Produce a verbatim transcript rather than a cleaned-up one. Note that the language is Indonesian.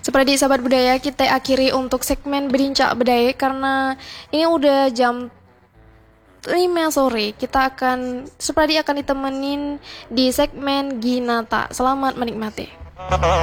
Seperti sahabat budaya, kita akhiri untuk segmen Berincak Budaya karena ini udah jam lima sore. Kita akan seperti akan ditemenin di segmen Ginata. Selamat menikmati.